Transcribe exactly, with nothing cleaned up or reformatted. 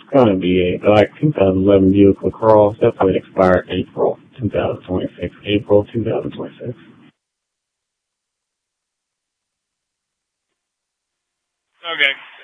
going to be a like two thousand eleven Buick LaCrosse. That's when it expired April twenty twenty-six. April twenty twenty-six. Okay.